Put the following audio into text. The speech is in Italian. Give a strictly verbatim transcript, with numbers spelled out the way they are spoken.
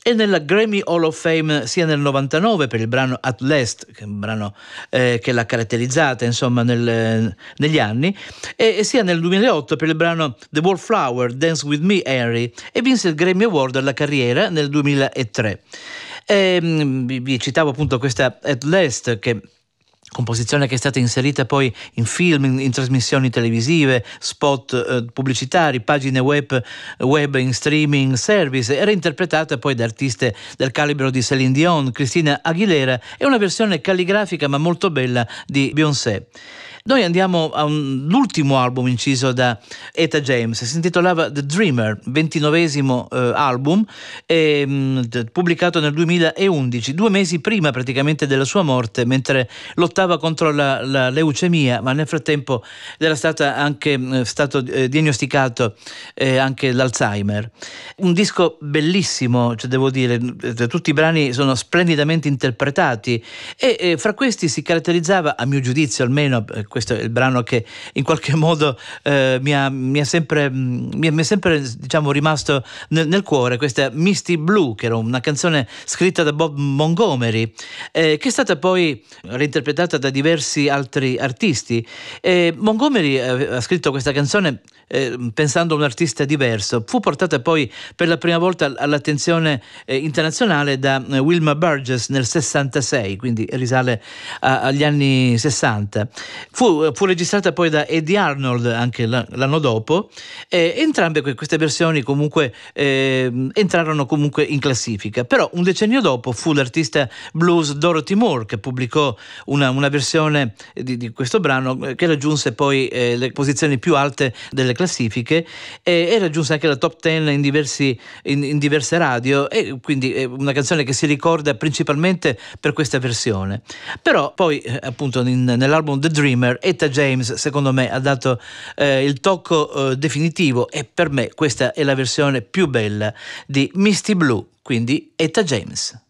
e nella Grammy Hall of Fame sia nel novantanove per il brano At Last, che è un brano eh, che l'ha caratterizzata insomma nel, negli anni, e, e sia nel duemilaotto per il brano The Wallflower, Dance With Me Harry, e vinse il Grammy Award alla carriera nel duemilatré. E, vi, vi citavo appunto questa At Last, che composizione che è stata inserita poi in film, in, in trasmissioni televisive, spot eh, pubblicitari, pagine web, web in streaming service. Era interpretata poi da artiste del calibro di Céline Dion, Christina Aguilera, e una versione calligrafica ma molto bella di Beyoncé. Noi andiamo all'ultimo album inciso da Etta James, si intitolava The Dreamer, ventinovesimo eh, album, e, mh, pubblicato nel duemilaundici, due mesi prima praticamente della sua morte, mentre lottava contro la, la leucemia, ma nel frattempo era stata anche, eh, stato eh, diagnosticato eh, anche l'Alzheimer. Un disco bellissimo, cioè devo dire, tutti i brani sono splendidamente interpretati e eh, fra questi si caratterizzava, a mio giudizio almeno, eh, questo è il brano che in qualche modo eh, mi, ha, mi, ha sempre, mi, è, mi è sempre diciamo rimasto nel, nel cuore, questa Misty Blue, che era una canzone scritta da Bob Montgomery, eh, che è stata poi reinterpretata da diversi altri artisti. Eh, Montgomery eh, ha scritto questa canzone eh, pensando a un artista diverso. Fu portata poi per la prima volta all'attenzione eh, internazionale da eh, Wilma Burgess nel sessantasei, quindi risale a, agli anni sessanta. Fu, fu registrata poi da Eddie Arnold anche l'anno dopo, e entrambe queste versioni comunque eh, entrarono comunque in classifica. Però un decennio dopo fu l'artista blues Dorothy Moore che pubblicò una, una versione di, di questo brano che raggiunse poi eh, le posizioni più alte delle classifiche e, e raggiunse anche la top ten in, diversi, in, in diverse radio, e quindi è una canzone che si ricorda principalmente per questa versione. Però poi eh, appunto in, nell'album The Dreamer Etta James secondo me ha dato eh, il tocco eh, definitivo, e per me questa è la versione più bella di Misty Blue, quindi Etta James.